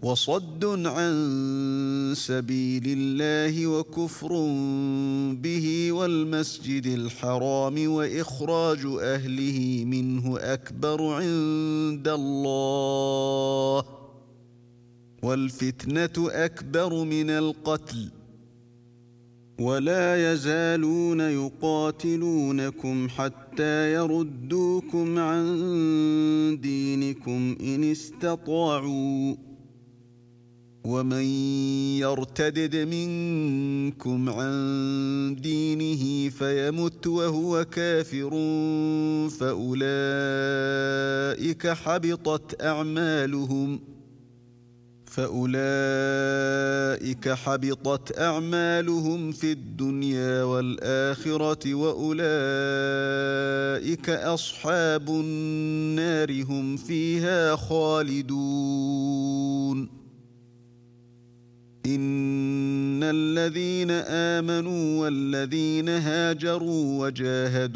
وصد عن سبيل الله وكفر به والمسجد الحرام وإخراج أهله منه أكبر عند الله والفتنة أكبر من القتل ولا يزالون يقاتلونكم حتى يردوكم عن دينكم إن استطاعوا ومن يرتدد منكم عن دينه فيمت وهو كافر فأولئك حبطت أعمالهم في الدنيا والآخرة وأولئك أصحاب النار هم فيها خالدون إن الذين آمنوا والذين هاجروا وجاهدوا